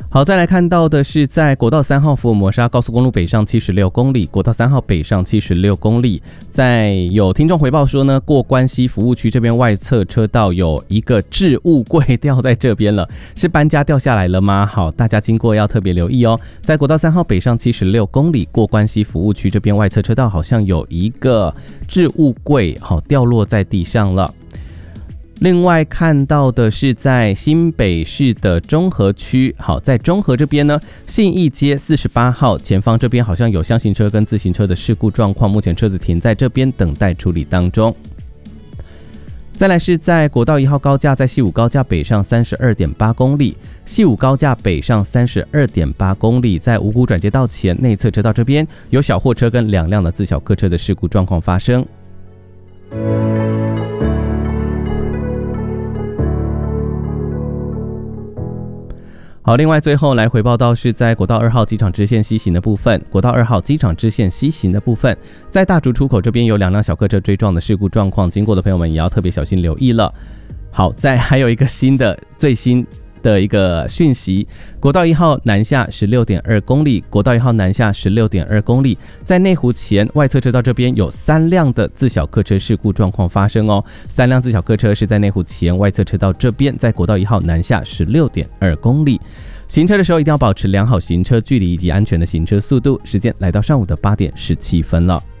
好，再来看到的是在国道3号福尔摩沙高速公路北上76公里，国道3号北上76公里，在有听众回报说呢，过关西服务区这边外侧车道有一个置物柜掉在这边了，是搬家掉下来了吗？好，大家经过要特别留意哦。在国道3号北上76公里，过关西服务区这边外侧车道好像有一个置物柜，好，掉落在地上了。另外看到的是在新北市的中和区，好，在中和这边呢，信义街48号前方这边好像有厢型车跟自行车的事故状况，目前车子停在这边等待处理当中。再来是在国道1号高架，在西武高架北上32.8公里，西武高架北上32.8公里，在五股转接道前内侧车道这边有小货车跟2辆的自小客车的事故状况发生。好，另外最后来回报到是在国道2号机场支线西行的部分，国道2号机场支线西行的部分，在大竹出口这边有2辆小客车追撞的事故状况，经过的朋友们也要特别小心留意了。好，再还有一个最新的一个讯息，国道1号南下 16.2 公里，国道1号南下 16.2 公里，在内湖前外侧车道这边有3辆的自小客车事故状况发生哦，3辆自小客车是在内湖前外侧车道这边，在国道1号南下 16.2 公里。行车的时候一定要保持良好行车距离以及安全的行车速度。时间来到上午的8点17分了。